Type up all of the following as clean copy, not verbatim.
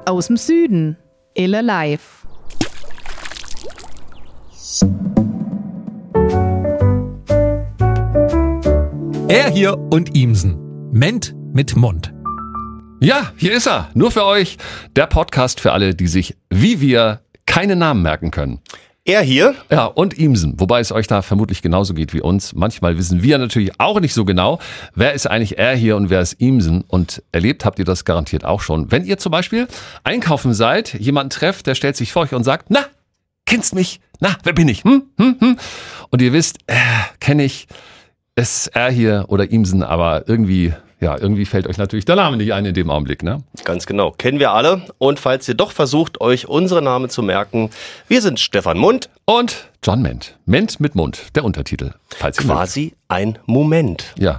Aus dem Süden. Ille live. Er hier und Ihmsen. Ment mit Mund. Ja, hier ist er. Nur für euch. Der Podcast für alle, die sich, wie wir, keine Namen merken können. Er hier. Ja, und Ihmsen. Wobei es euch da vermutlich genauso geht wie uns. Manchmal wissen wir natürlich auch nicht so genau, wer ist eigentlich er hier und wer ist Ihmsen. Und erlebt habt ihr das garantiert auch schon. Wenn ihr zum Beispiel einkaufen seid, jemanden trefft, der stellt sich vor euch und sagt, na, kennst mich? Na, wer bin ich? Und ihr wisst, kenne ich, ist er hier oder Ihmsen, aber irgendwie fällt euch natürlich der Name nicht ein in dem Augenblick, ne? Ganz genau, kennen wir alle. Und falls ihr doch versucht, euch unsere Namen zu merken, wir sind Stefan Mund und John Ment. Ment mit Mund, der Untertitel. Falls ihr quasi ein Moment. Ja.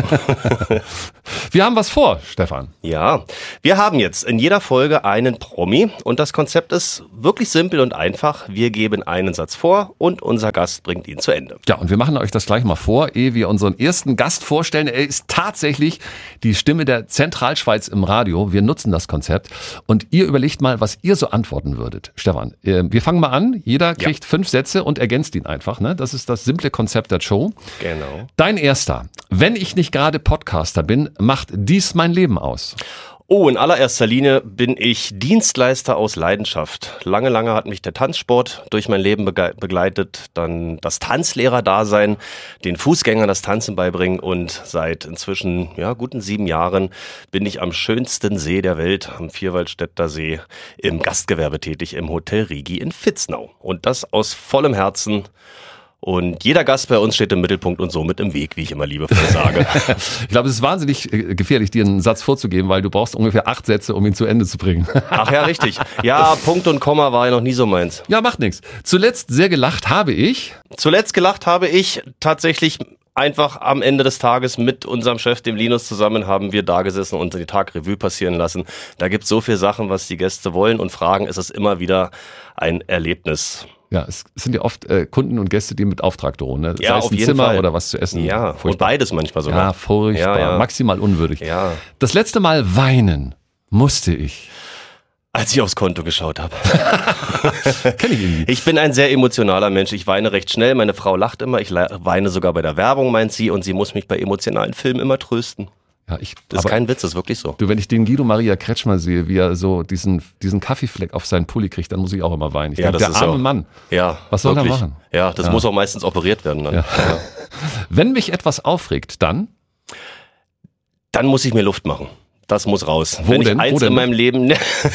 Wir haben was vor, Stefan. Ja, wir haben jetzt in jeder Folge einen Promi und das Konzept ist wirklich simpel und einfach. Wir geben einen Satz vor und unser Gast bringt ihn zu Ende. Ja, und wir machen euch das gleich mal vor, ehe wir unseren ersten Gast vorstellen. Er ist tatsächlich die Stimme der Zentralschweiz im Radio. Wir nutzen das Konzept und ihr überlegt mal, was ihr so antworten würdet. Stefan, wir fangen mal an. Jeder kriegt 5 Sätze und ergänzt ihn einfach. Ne? Das ist das simple Konzept der Show. Genau. Dein erster. Wenn ich nicht gerade Podcaster bin, macht dies mein Leben aus. Oh, in allererster Linie bin ich Dienstleister aus Leidenschaft. Lange hat mich der Tanzsport durch mein Leben begleitet, dann das Tanzlehrerdasein, den Fußgängern das Tanzen beibringen und seit inzwischen guten 7 Jahren bin ich am schönsten See der Welt, am Vierwaldstätter See, im Gastgewerbe tätig im Hotel Rigi in Vitznau. Und das aus vollem Herzen. Und jeder Gast bei uns steht im Mittelpunkt und somit im Weg, wie ich immer liebevoll sage. Ich glaube, es ist wahnsinnig gefährlich, dir einen Satz vorzugeben, weil du brauchst ungefähr 8 Sätze, um ihn zu Ende zu bringen. Ach ja, richtig. Ja, Punkt und Komma war ja noch nie so meins. Ja, macht nichts. Zuletzt sehr gelacht habe ich. Zuletzt gelacht habe ich tatsächlich einfach am Ende des Tages mit unserem Chef, dem Linus, zusammen haben wir da gesessen und den Tag Revue passieren lassen. Da gibt es so viele Sachen, was die Gäste wollen und fragen. Es ist immer wieder ein Erlebnis. Ja, es sind ja oft Kunden und Gäste, die mit Auftrag drohen. Ne? Ja, sei es auf ein jeden Zimmer Fall. Oder was zu essen. Ja, furchtbar. Und beides manchmal sogar. Ja, furchtbar. Ja. Maximal unwürdig. Ja. Das letzte Mal weinen musste ich. Als ich aufs Konto geschaut habe. Kenn ich irgendwie. Ich bin ein sehr emotionaler Mensch. Ich weine recht schnell. Meine Frau lacht immer. Ich weine sogar bei der Werbung, meint sie. Und sie muss mich bei emotionalen Filmen immer trösten. Ja, das ist kein Witz, das ist wirklich so. Du, wenn ich den Guido Maria Kretschmer sehe, wie er so diesen Kaffeefleck auf seinen Pulli kriegt, dann muss ich auch immer weinen. Ich denke, der arme Mann. Ja, was soll er machen? Ja, das muss auch meistens operiert werden dann. Ja. Ja. Wenn mich etwas aufregt, dann muss ich mir Luft machen. Das muss raus. Wenn ich eins in meinem Leben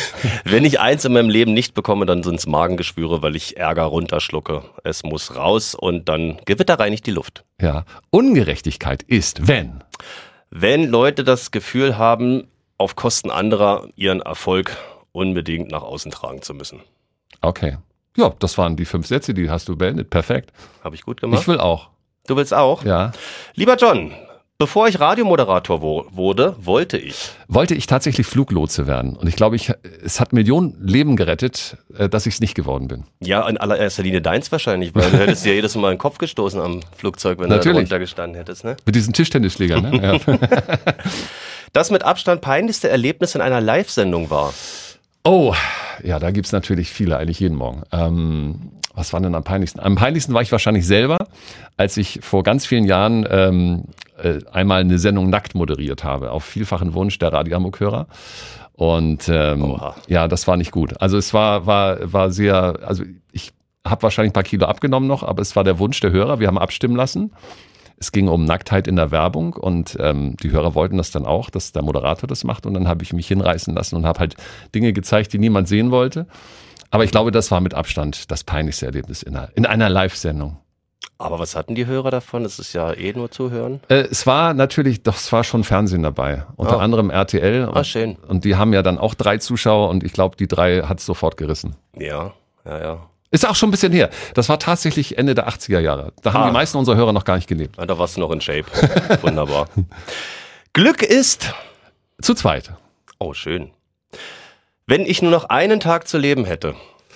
nicht bekomme, dann sind es Magengeschwüre, weil ich Ärger runterschlucke. Es muss raus und dann gewitterreinigt die Luft. Ja. Ungerechtigkeit ist, wenn Leute das Gefühl haben, auf Kosten anderer ihren Erfolg unbedingt nach außen tragen zu müssen. Okay. Ja, das waren die 5 Sätze, die hast du beendet. Perfekt. Habe ich gut gemacht? Ich will auch. Du willst auch? Ja. Lieber John, bevor ich Radiomoderator wurde, wollte ich tatsächlich Fluglotse werden. Und ich glaube, es hat Millionen Leben gerettet, dass ich es nicht geworden bin. Ja, in allererster Linie deins wahrscheinlich, weil du hättest dir jedes Mal den Kopf gestoßen am Flugzeug, wenn du da runter gestanden hättest. Ne? Mit diesen Tischtennisschlägern, ne? Ja. Das mit Abstand peinlichste Erlebnis in einer Live-Sendung war? Oh, ja, da gibt's natürlich viele, eigentlich jeden Morgen. Was war denn am peinlichsten? Am peinlichsten war ich wahrscheinlich selber, als ich vor ganz vielen Jahren einmal eine Sendung nackt moderiert habe, auf vielfachen Wunsch der Radioamok-Hörer. Und ja, das war nicht gut. Also es war sehr, also ich habe wahrscheinlich ein paar Kilo abgenommen noch, aber es war der Wunsch der Hörer. Wir haben abstimmen lassen. Es ging um Nacktheit in der Werbung und die Hörer wollten das dann auch, dass der Moderator das macht. Und dann habe ich mich hinreißen lassen und habe halt Dinge gezeigt, die niemand sehen wollte. Aber ich glaube, das war mit Abstand das peinlichste Erlebnis in einer Live-Sendung. Aber was hatten die Hörer davon? Es ist ja nur zuhören. Es war schon Fernsehen dabei. Unter anderem RTL. Schön. Und die haben ja dann auch 3 Zuschauer und ich glaube, die 3 hat es sofort gerissen. Ja. Ist auch schon ein bisschen her. Das war tatsächlich Ende der 80er Jahre. Da haben die meisten unserer Hörer noch gar nicht gelebt. Da warst du noch in Shape. Wunderbar. Glück ist zu zweit. Oh, schön. Wenn ich nur noch einen Tag zu leben hätte.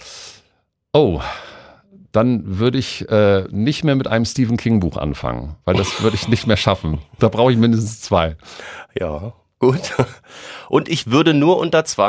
Oh, dann würde ich nicht mehr mit einem Stephen King Buch anfangen, weil das würde ich nicht mehr schaffen. Da brauche ich mindestens 2. Ja, gut. Und ich würde nur unter Zwang.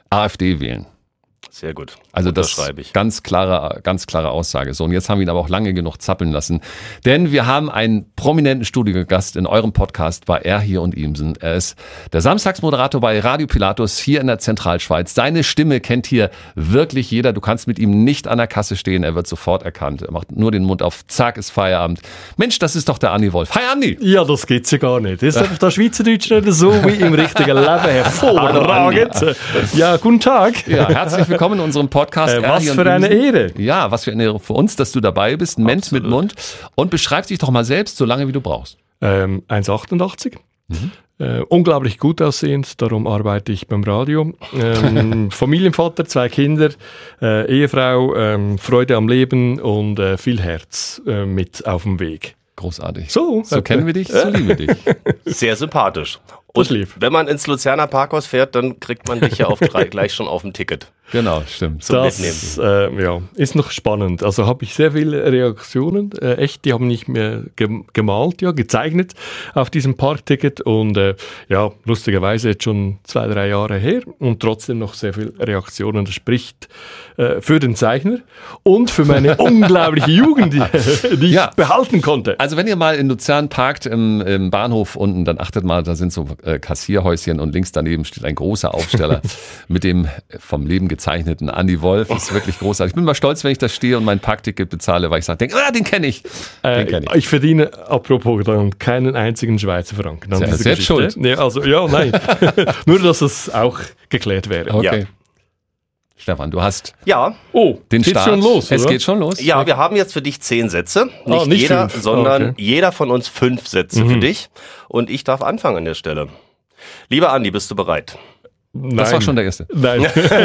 AfD wählen. Sehr gut. Also das ist ganz klare Aussage. So, und jetzt haben wir ihn aber auch lange genug zappeln lassen. Denn wir haben einen prominenten Studiogast in eurem Podcast bei Er, Hier und Ihmsen. Er ist der Samstagsmoderator bei Radio Pilatus hier in der Zentralschweiz. Seine Stimme kennt hier wirklich jeder. Du kannst mit ihm nicht an der Kasse stehen. Er wird sofort erkannt. Er macht nur den Mund auf. Zack, ist Feierabend. Mensch, das ist doch der Andi Wolf. Hi, Andi! Ja, das geht's ja gar nicht. Das ist einfach der Schweizerdeutsch nicht so wie im richtigen Leben. Hervorragend. Ja, guten Tag. Ja, herzlich willkommen in unserem Podcast. Was für eine Ehre. Ja, was für eine Ehre für uns, dass du dabei bist. Ment mit Mund. Und beschreib dich doch mal selbst, so lange wie du brauchst. 1,88. Unglaublich gut aussehend, darum arbeite ich beim Radio. Familienvater, 2 Kinder, Ehefrau, Freude am Leben und viel Herz mit auf dem Weg. Großartig. So kennen wir dich, so lieben wir dich. Sehr sympathisch. Und wenn man ins Luzerner Parkhaus fährt, dann kriegt man dich ja auf 3 gleich schon auf dem Ticket. Genau, stimmt. Das ist noch spannend. Also habe ich sehr viele Reaktionen. Echt, die haben nicht mehr gemalt, gezeichnet auf diesem Parkticket. Und lustigerweise jetzt schon 2-3 Jahre her und trotzdem noch sehr viele Reaktionen. Das spricht für den Zeichner und für meine unglaubliche Jugend, die ich behalten konnte. Also wenn ihr mal in Luzern parkt, im Bahnhof unten, dann achtet mal, da sind so Kassierhäuschen und links daneben steht ein großer Aufsteller mit dem vom Leben gezeichneten Andi Wolf. Ist wirklich großartig. Ich bin mal stolz, wenn ich da stehe und mein Parkticket bezahle, weil ich sage, den kenne ich. Ich verdiene, apropos, dann keinen einzigen Schweizer Franken. Selbst schuld. Nee, also, nein. Nur, dass es auch geklärt wäre. Okay. Ja. Stefan, du hast den Start. Schon los, es geht schon los. Ja, wir haben jetzt für dich 10 Sätze. Nicht jeder, 5. sondern jeder von uns 5 Sätze für dich. Und ich darf anfangen an der Stelle. Lieber Andi, bist du bereit? Nein. Das war schon der erste. Nein.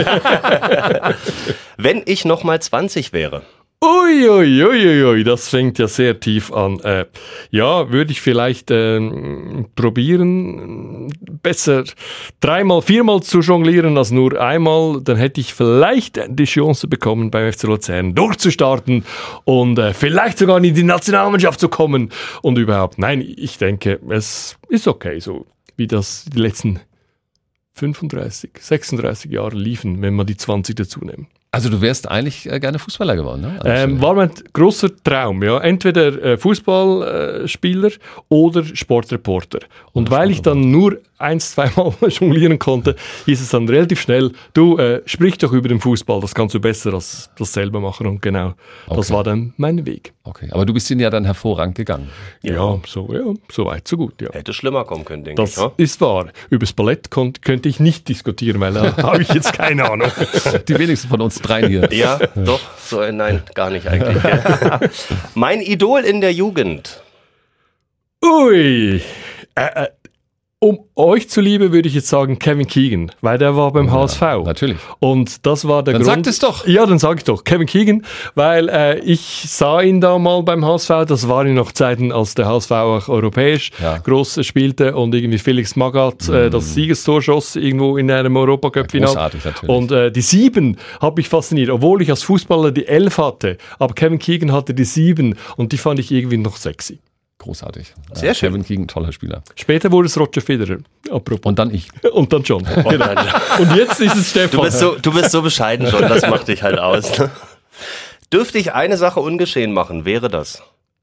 Wenn ich noch mal 20 wäre. Uiuiuiui, das fängt ja sehr tief an. Würde ich vielleicht probieren, besser 3-mal, 4-mal zu jonglieren als nur einmal. Dann hätte ich vielleicht die Chance bekommen, beim FC Luzern durchzustarten und vielleicht sogar in die Nationalmannschaft zu kommen. Und überhaupt, nein, ich denke, es ist okay, so wie das die letzten 35, 36 Jahre liefen, wenn wir die 20 dazu nehmen. Also du wärst eigentlich gerne Fußballer geworden, ne? War mein großer Traum, ja. Entweder Fußballspieler oder Sportreporter. Und weil ich dann nur 1-2 Mal jonglieren konnte, hieß es dann relativ schnell, du sprich doch über den Fußball, das kannst du besser als das selber machen. Und genau, das war dann mein Weg. Okay, aber du bist ihn ja dann hervorragend gegangen. Ja, so weit, so gut, ja. Hätte schlimmer kommen können, denke ich. Das ist wahr. Übers Ballett könnte ich nicht diskutieren, weil da habe ich jetzt keine Ahnung. Die wenigsten von uns dreien hier. Ja, doch. Nein, gar nicht eigentlich. Mein Idol in der Jugend. Ui. Um euch zuliebe würde ich jetzt sagen Kevin Keegan, weil der war beim HSV. Natürlich. Und das war der Grund. Dann sag es doch. Ja, dann sag ich doch. Kevin Keegan, weil ich sah ihn da mal beim HSV. Das waren noch Zeiten, als der HSV auch europäisch groß spielte und irgendwie Felix Magath das Siegestor schoss irgendwo in einem Europacup-Final. Großartig, natürlich. Und die 7 hat mich fasziniert, obwohl ich als Fußballer die 11 hatte. Aber Kevin Keegan hatte die 7 und die fand ich irgendwie noch sexy. Großartig. Sehr schön. Kevin Keegan, toller Spieler. Später wurde es Roger Federer. Apropos. Und dann ich. Und dann John. Und jetzt ist es Stefan. Du bist so bescheiden schon, das macht dich halt aus. Ne? Dürfte ich eine Sache ungeschehen machen, wäre das?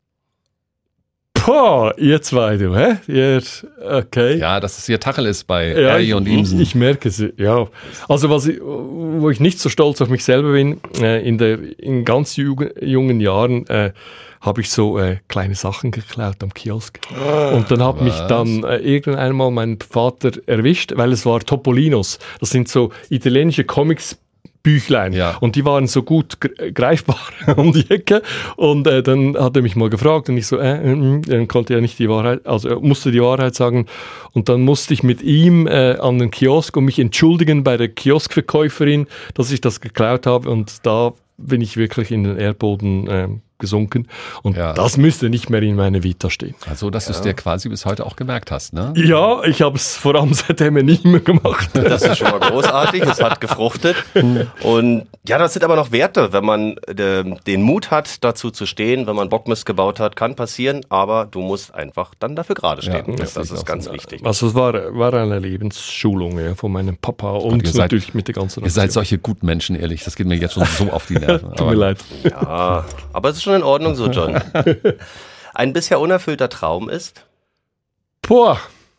Boah, ihr zwei, du, hä? Okay. Ja, dass es hier Tacheles bei Erji und Imsen. Ich merke es, ja. Also wo ich nicht so stolz auf mich selber bin, in ganz jungen Jahren habe ich so kleine Sachen geklaut am Kiosk. Und dann hat mich dann irgendwann einmal mein Vater erwischt, weil es war Topolinos. Das sind so italienische Comics-Büchlein. Ja. Und die waren so gut greifbar um die Ecke. Und dann hat er mich mal gefragt und ich so, dann konnte er nicht die Wahrheit, also er musste die Wahrheit sagen. Und dann musste ich mit ihm an den Kiosk und mich entschuldigen bei der Kioskverkäuferin, dass ich das geklaut habe. Und da bin ich wirklich in den Erdboden abgesunken. Und das müsste nicht mehr in meiner Vita stehen. Also, dass du es dir quasi bis heute auch gemerkt hast, ne? Ja, ich habe es vor allem seitdem nicht mehr gemacht. Das ist schon mal großartig, es hat gefruchtet. Und ja, das sind aber noch Werte, wenn man den Mut hat, dazu zu stehen, wenn man Bockmist gebaut hat, kann passieren, aber du musst einfach dann dafür gerade stehen. Ja, das ist ganz wichtig. Also es war eine Lebensschulung von meinem Papa und natürlich mit der ganzen Nation. Ihr seid solche guten Menschen, ehrlich, das geht mir jetzt schon so auf die Nerven. Tut mir leid. Ja, aber es ist schon in Ordnung so, John. Ein bisher unerfüllter Traum ist? Boah,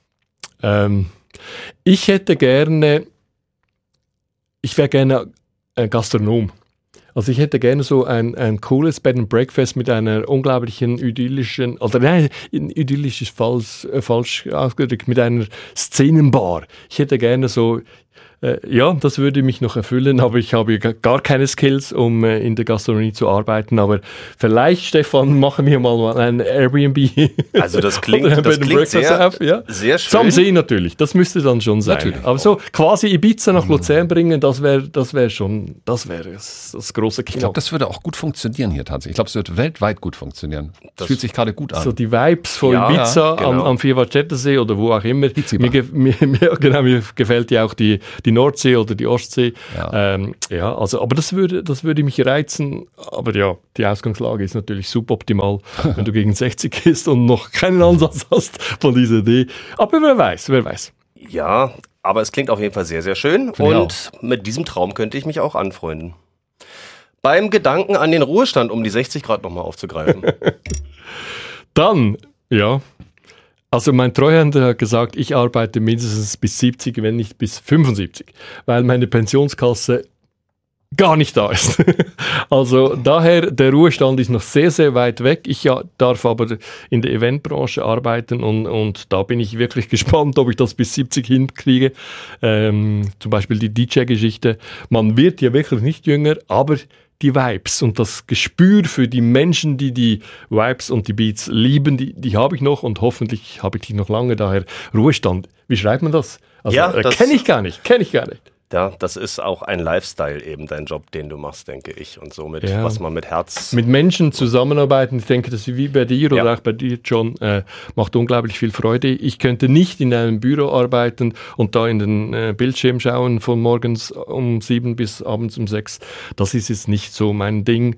ich wäre gerne Gastronom. Also ich hätte gerne so ein cooles Bed and Breakfast mit einer unglaublichen idyllischen, oder nein, idyllisch ist falsch ausgedrückt, mit einer Szenenbar. Ich hätte gerne so, ja, das würde mich noch erfüllen, aber ich habe gar keine Skills, um in der Gastronomie zu arbeiten. Aber vielleicht, Stefan, machen wir mal ein Airbnb. Also das klingt sehr schön. Am See natürlich, das müsste dann schon sein. Natürlich. Aber so quasi Ibiza nach Luzern bringen, das wäre das große Kino. Ich glaube, das würde auch gut funktionieren hier tatsächlich. Ich glaube, es wird weltweit gut funktionieren. Das fühlt sich gerade gut an. So die Vibes von Ibiza am Vierwaldstättersee oder wo auch immer. Mir gefällt ja auch die Nordsee oder die Ostsee. Ja. Aber das würde mich reizen. Aber ja, die Ausgangslage ist natürlich suboptimal, wenn du gegen 60 bist und noch keinen Ansatz hast von dieser Idee. Aber wer weiß. Ja, aber es klingt auf jeden Fall sehr, sehr schön. Und mit diesem Traum könnte ich mich auch anfreunden. Beim Gedanken an den Ruhestand, um die 60 Grad nochmal aufzugreifen. Dann, also mein Treuhänder hat gesagt, ich arbeite mindestens bis 70, wenn nicht bis 75, weil meine Pensionskasse gar nicht da ist. Also daher, der Ruhestand ist noch sehr, sehr weit weg. Ich darf aber in der Eventbranche arbeiten und da bin ich wirklich gespannt, ob ich das bis 70 hinkriege. Zum Beispiel die DJ-Geschichte. Man wird ja wirklich nicht jünger, aber die Vibes und das Gespür für die Menschen, die die Vibes und die Beats lieben, die habe ich noch und hoffentlich habe ich die noch lange. Daher Ruhestand. Wie schreibt man das? Also, kenne ich gar nicht. Ja, das ist auch ein Lifestyle eben, dein Job, den du machst, denke ich. Und somit, was man mit Herz... Mit Menschen zusammenarbeiten, ich denke, das ist wie bei dir oder auch bei dir, John, macht unglaublich viel Freude. Ich könnte nicht in einem Büro arbeiten und da in den Bildschirm schauen von morgens um 7 bis abends um 6. Das ist jetzt nicht so mein Ding.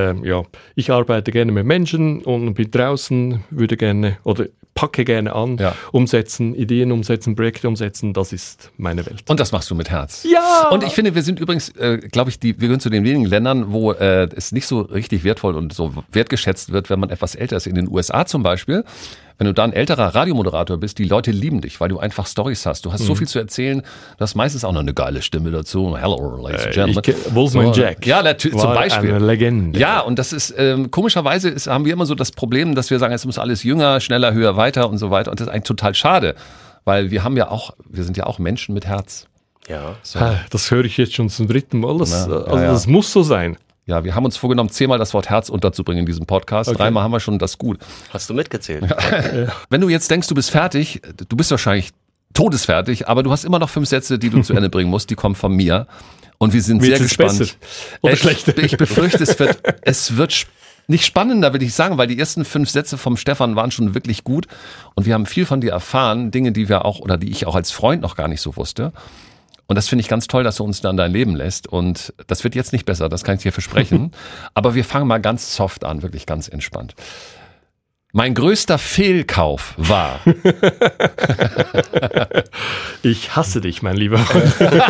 Ich arbeite gerne mit Menschen und bin draußen, würde gerne oder packe gerne an, umsetzen, Ideen umsetzen, Projekte umsetzen, das ist meine Welt. Und das machst du mit Herz. Ja! Und ich finde, wir sind übrigens, glaube ich, wir gehören zu den wenigen Ländern, wo es nicht so richtig wertvoll und so wertgeschätzt wird, wenn man etwas älter ist. In den USA zum Beispiel, wenn du da ein älterer Radiomoderator bist, die Leute lieben dich, weil du einfach Storys hast. Du hast so viel zu erzählen, du hast meistens auch noch eine geile Stimme dazu. Hello, ladies and gentlemen. Wolfman Jack. Ja, natürlich, zum Beispiel. Eine Legende. Ja, und das ist, komischerweise haben wir immer so das Problem, dass wir sagen, es muss alles jünger, schneller, höher, weiter und so weiter. Und das ist eigentlich total schade, weil wir sind ja auch Menschen mit Herz. Ja. So. Das höre ich jetzt schon zum 3. Mal. Das muss so sein. Ja, wir haben uns vorgenommen, 10-mal das Wort Herz unterzubringen in diesem Podcast. Okay. 3-mal haben wir schon das gut. Hast du mitgezählt? Wenn du jetzt denkst, du bist fertig, du bist wahrscheinlich todesfertig, aber du hast immer noch 5 Sätze, die du zu Ende bringen musst. Die kommen von mir. Und wir sind sehr gespannt. Besser oder schlechter? Ich befürchte, es wird nicht spannender, will ich sagen, weil die ersten 5 Sätze vom Stefan waren schon wirklich gut. Und wir haben viel von dir erfahren, Dinge, die ich auch als Freund noch gar nicht so wusste. Und das finde ich ganz toll, dass du uns dann dein Leben lässt. Und das wird jetzt nicht besser, das kann ich dir versprechen. Aber wir fangen mal ganz soft an, wirklich ganz entspannt. Mein größter Fehlkauf war... Ich hasse dich, mein Lieber Freund.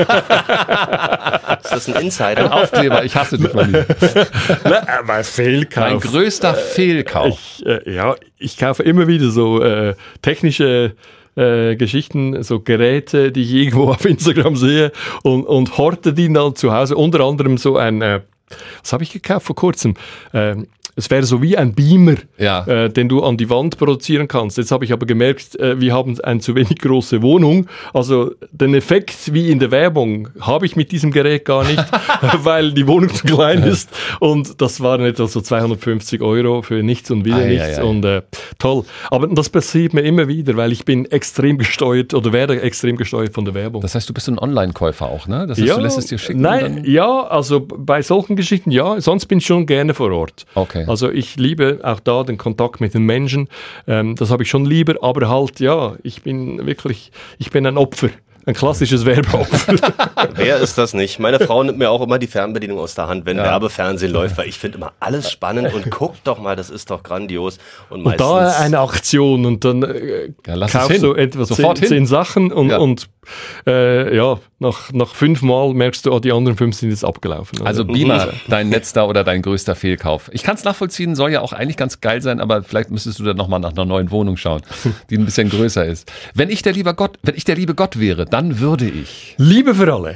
Ist das ein Insider? Ein Aufkleber, ich hasse dich, mein Lieber. Mein Fehlkauf. Mein größter Fehlkauf. Ich kaufe immer wieder so technische... Geschichten, so Geräte, die ich irgendwo auf Instagram sehe und horte die dann zu Hause. Unter anderem so ein, was habe ich gekauft vor kurzem? Es wäre so wie ein Beamer, den du an die Wand produzieren kannst. Jetzt habe ich aber gemerkt, wir haben eine zu wenig große Wohnung. Also den Effekt wie in der Werbung habe ich mit diesem Gerät gar nicht, weil die Wohnung zu klein ist. Und das waren etwa so 250 € für nichts und wieder nichts. Und toll. Aber das passiert mir immer wieder, weil ich bin extrem gesteuert oder werde extrem gesteuert von der Werbung. Das heißt, du bist ein Online-Käufer auch, ne? Das heißt, du lässt es dir schicken? Nein, also bei solchen Geschichten sonst bin ich schon gerne vor Ort. Okay. Okay. Also ich liebe auch da den Kontakt mit den Menschen. Das habe ich schon lieber, aber halt, ja, ich bin ein Opfer. Ein klassisches Werbeopfer. Wer ist das nicht? Meine Frau nimmt mir auch immer die Fernbedienung aus der Hand, wenn Werbefernsehen läuft, weil ich finde immer alles spannend und guck doch mal, das ist doch grandios. Und meistens da eine Aktion und dann kaufst du etwa 10 Sachen und nach 5 Mal merkst du, die anderen 5 sind jetzt abgelaufen. Also Beamer, dein letzter oder dein größter Fehlkauf. Ich kann es nachvollziehen, soll ja auch eigentlich ganz geil sein, aber vielleicht müsstest du dann nochmal nach einer neuen Wohnung schauen, die ein bisschen größer ist. Wenn ich der liebe Gott wäre, dann würde ich... Liebe für alle.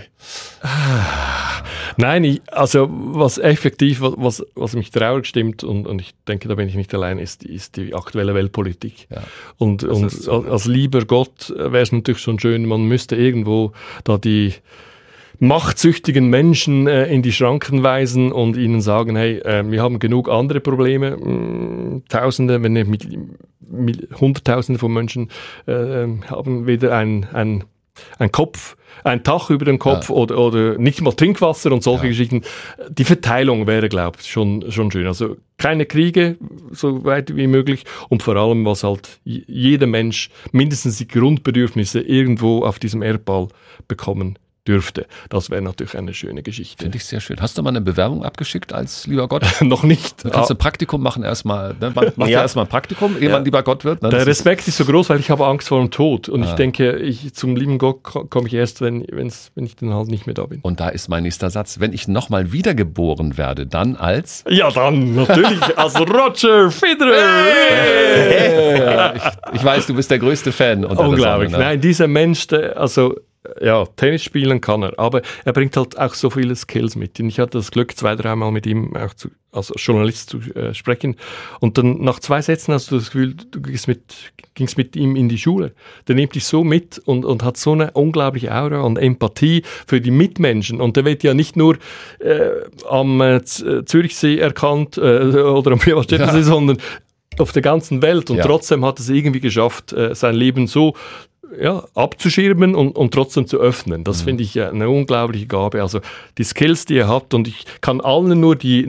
Nein, was effektiv, was mich traurig stimmt, und ich denke, da bin ich nicht allein, ist die aktuelle Weltpolitik. Ja, und so, als lieber Gott wäre es natürlich schon schön, man müsste irgendwo da die machtsüchtigen Menschen in die Schranken weisen und ihnen sagen, hey, wir haben genug andere Probleme. Tausende, wenn nicht Hunderttausende von Menschen haben weder ein Dach über dem Kopf oder nicht mal Trinkwasser und solche Geschichten. Die Verteilung wäre, glaube ich, schon schön. Also keine Kriege, so weit wie möglich, und vor allem, was halt jeder Mensch mindestens die Grundbedürfnisse irgendwo auf diesem Erdball bekommen dürfte. Das wäre natürlich eine schöne Geschichte. Finde ich sehr schön. Hast du mal eine Bewerbung abgeschickt als lieber Gott? Noch nicht. Du kannst ein Praktikum machen erstmal. Ne? Mach ja erstmal ein Praktikum, ehe man lieber Gott wird. Ne? Der Respekt ist so groß, weil ich habe Angst vor dem Tod. Und ich denke, zum lieben Gott komme ich erst, wenn ich dann halt nicht mehr da bin. Und da ist mein nächster Satz. Wenn ich nochmal wiedergeboren werde, dann als? Ja, dann natürlich als Roger Federer. Ja, ich weiß, du bist der größte Fan. Unglaublich. Ne? Nein, dieser Mensch, Tennis spielen kann er, aber er bringt halt auch so viele Skills mit. Und ich hatte das Glück, 2-3 Mal mit ihm auch als Journalist zu sprechen. Und dann nach 2 Sätzen hast du das Gefühl, du gingst mit ihm in die Schule. Der nimmt dich so mit und hat so eine unglaubliche Aura und Empathie für die Mitmenschen. Und der wird ja nicht nur am Zürichsee erkannt oder am Vierwaldstättersee, sondern auf der ganzen Welt. Und trotzdem hat es irgendwie geschafft, sein Leben so abzuschirmen und trotzdem zu öffnen. Das finde ich eine unglaubliche Gabe. Also die Skills, die er hat, und ich kann allen nur die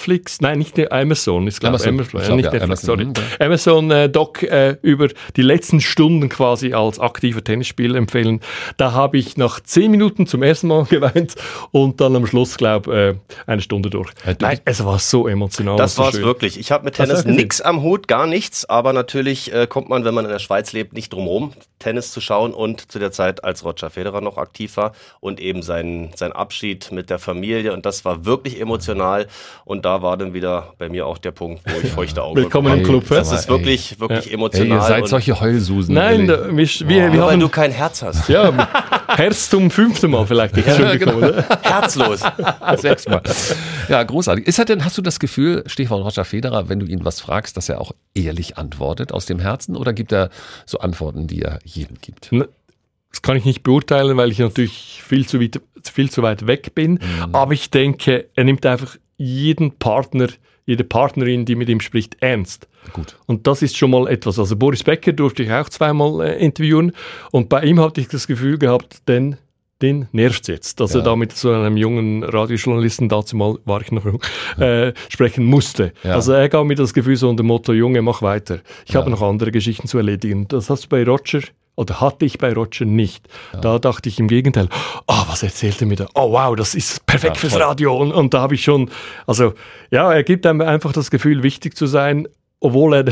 Amazon-Doc über die letzten Stunden quasi als aktiver Tennisspieler empfehlen. Da habe ich nach 10 Minuten zum ersten Mal geweint und dann am Schluss, glaube ich, eine Stunde durch. Nein, es war so emotional. Das war es wirklich. Ich habe mit Tennis nichts am Hut, gar nichts, aber natürlich kommt man, wenn man in der Schweiz lebt, nicht drum rum, Tennis zu schauen, und zu der Zeit, als Roger Federer noch aktiv war, und eben sein Abschied mit der Familie, und das war wirklich emotional, und da war dann wieder bei mir auch der Punkt, wo ich feuchte Augen Willkommen im Club. Das ist wirklich emotional. Ihr seid solche Heulsusen. Nein, wir haben, weil du kein Herz hast. Ja, Herz zum 5. Mal vielleicht. Genau. Herzlos. 6 Mal. Ja, großartig. Hast du das Gefühl, Stichwort Roger Federer, wenn du ihn was fragst, dass er auch ehrlich antwortet aus dem Herzen, oder gibt er so Antworten, die er jedem gibt? Das kann ich nicht beurteilen, weil ich natürlich viel zu weit weg bin. Aber ich denke, er nimmt einfach jeden Partner, jede Partnerin, die mit ihm spricht, ernst. Gut. Und das ist schon mal etwas. Also Boris Becker durfte ich auch 2-mal interviewen. Und bei ihm hatte ich das Gefühl gehabt, den nervt es jetzt, dass er da mit so einem jungen Radiojournalisten, dazu mal war ich noch jung, sprechen musste. Ja. Also er gab mir das Gefühl so unter dem Motto, Junge, mach weiter. Ich habe noch andere Geschichten zu erledigen. Das hast du bei Roger, oder hatte ich bei Roger nicht. Ja. Da dachte ich im Gegenteil, was erzählt er mir da? Oh wow, das ist perfekt fürs Radio. Und da habe ich schon, er gibt einem einfach das Gefühl, wichtig zu sein, obwohl er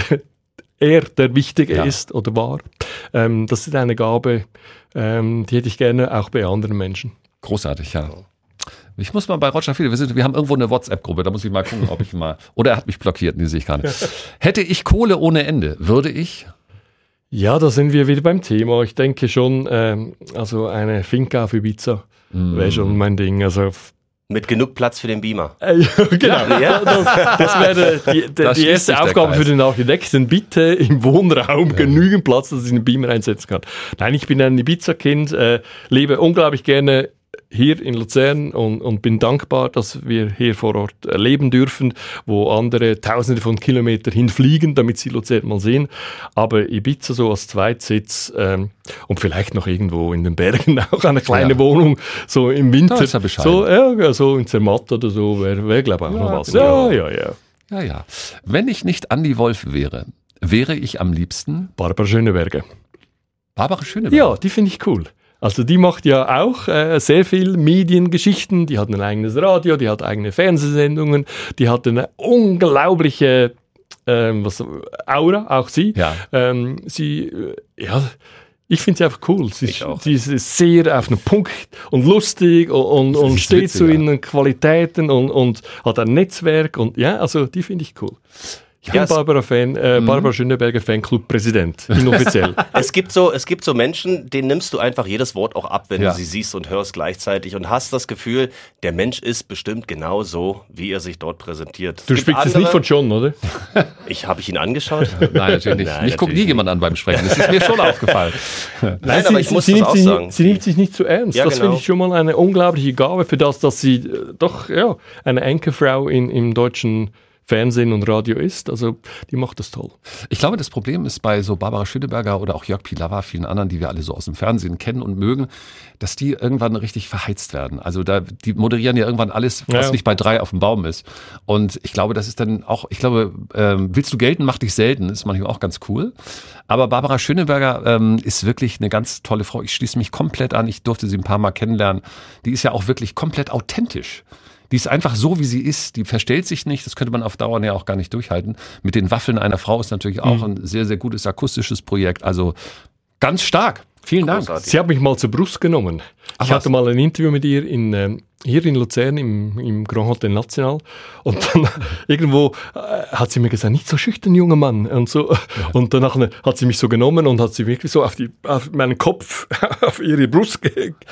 der Wichtige ist oder war. Das ist eine Gabe, die hätte ich gerne auch bei anderen Menschen. Großartig, ja. Ich muss mal bei Roger Federer, wir haben irgendwo eine WhatsApp-Gruppe, da muss ich mal gucken, ob ich mal, oder er hat mich blockiert, die sehe ich gar nicht. Hätte ich Kohle ohne Ende, würde ich? Ja, da sind wir wieder beim Thema. Ich denke schon, eine Finca auf Ibiza wäre schon mein Ding. Also mit genug Platz für den Beamer. Genau. Ja. Das wäre die erste Aufgabe für den Architekten. Bitte im Wohnraum genügend Platz, dass ich einen Beamer einsetzen kann. Nein, ich bin ein Ibiza-Kind, lebe unglaublich gerne hier in Luzern und bin dankbar, dass wir hier vor Ort leben dürfen, wo andere Tausende von Kilometern hinfliegen, damit sie Luzern mal sehen. Aber Ibiza so als Zweitsitz und vielleicht noch irgendwo in den Bergen auch eine kleine Wohnung, so im Winter. Da ist er bescheiden. So in Zermatt oder so wäre glaube ich auch noch was. Genau. Ja. Ja, ja. Wenn ich nicht Andi Wolf wäre, wäre ich am liebsten Barbara Schöneberger. Barbara Schöneberger. Ja, die finde ich cool. Also die macht ja auch sehr viel Mediengeschichten. Die hat ein eigenes Radio, die hat eigene Fernsehsendungen, die hat eine unglaubliche Aura, auch sie. Ja. Ich finde sie einfach cool. Sie ist sehr auf den Punkt und lustig und steht zu ihren Qualitäten und hat ein Netzwerk. Und ja, also die finde ich cool. Ich bin Barbara Schöneberger Fanclub Präsident, inoffiziell. Es gibt so Menschen, denen nimmst du einfach jedes Wort auch ab, wenn du sie siehst und hörst gleichzeitig und hast das Gefühl, der Mensch ist bestimmt genau so, wie er sich dort präsentiert. Du sprichst jetzt nicht von John, oder? Habe ich ihn angeschaut? Nein, natürlich nicht. Mich guckt nie jemand an beim Sprechen. Das ist mir schon aufgefallen. Nein, aber ich muss das auch sagen. Sie nimmt sich nicht zu ernst. Ja, das finde ich schon mal eine unglaubliche Gabe für das, dass sie doch eine Anchorfrau im deutschen Fernsehen und Radio ist, also die macht das toll. Ich glaube, das Problem ist bei so Barbara Schöneberger oder auch Jörg Pilawa, vielen anderen, die wir alle so aus dem Fernsehen kennen und mögen, dass die irgendwann richtig verheizt werden. Also die moderieren ja irgendwann alles, was nicht bei 3 auf dem Baum ist. Und ich glaube, das ist dann auch, willst du gelten, mach dich selten, ist manchmal auch ganz cool. Aber Barbara Schöneberger ist wirklich eine ganz tolle Frau. Ich schließe mich komplett an, ich durfte sie ein paar Mal kennenlernen. Die ist ja auch wirklich komplett authentisch. Die ist einfach so, wie sie ist. Die verstellt sich nicht. Das könnte man auf Dauer ja auch gar nicht durchhalten. Mit den Waffeln einer Frau ist natürlich auch ein sehr, sehr gutes akustisches Projekt. Also ganz stark. Vielen Dank. Sie hat mich mal zur Brust genommen. Ich hatte mal ein Interview mit ihr hier in Luzern im Grand Hotel National und dann irgendwo hat sie mir gesagt, nicht so schüchtern, junger Mann und so. Ja. Und danach hat sie mich so genommen und hat sie wirklich so auf meinen Kopf, auf ihre Brust gelegt.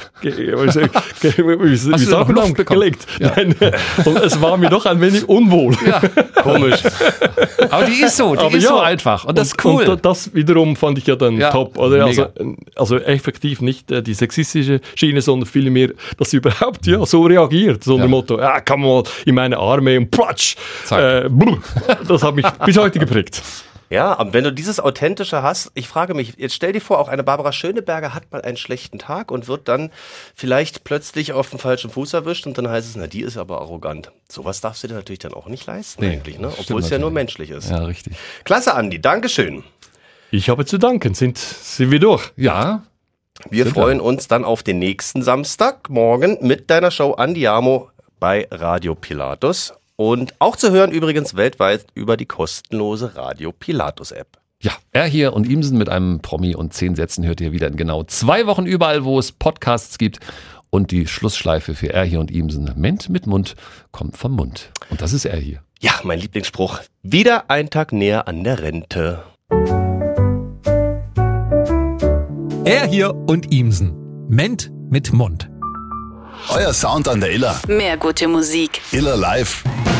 Ja. Nein, und es war mir doch ein wenig unwohl. Ja. Komisch. Aber die ist so, so einfach und das ist cool. Und das wiederum fand ich ja dann top. Oder? Also effektiv nicht die sexistische Schiene, sondern vielmehr, dass sie überhaupt so reagiert. So unter dem Motto, komm mal in meine Arme und platsch. Das hat mich bis heute geprägt. Ja, aber wenn du dieses Authentische hast, ich frage mich, jetzt stell dir vor, auch eine Barbara Schöneberger hat mal einen schlechten Tag und wird dann vielleicht plötzlich auf den falschen Fuß erwischt und dann heißt es, die ist aber arrogant. Sowas darfst du dir natürlich dann auch nicht leisten eigentlich, ne? Obwohl es ja nur menschlich ist. Ja, richtig. Klasse, Andi, Dankeschön. Ich habe zu danken. Sind wir durch? Ja. Wir freuen uns dann auf den nächsten Samstagmorgen mit deiner Show Andiamo bei Radio Pilatus. Und auch zu hören übrigens weltweit über die kostenlose Radio Pilatus App. Ja, er hier und Imsen mit einem Promi und 10 Sätzen hört ihr wieder in genau 2 Wochen überall, wo es Podcasts gibt. Und die Schlussschleife für er hier und Imsen, Ment mit Mund, kommt vom Mund. Und das ist er hier. Ja, mein Lieblingsspruch. Wieder ein Tag näher an der Rente. Er hier und Imsen. Ment mit Mund. Euer Sound an der Iller. Mehr gute Musik. Iller Live.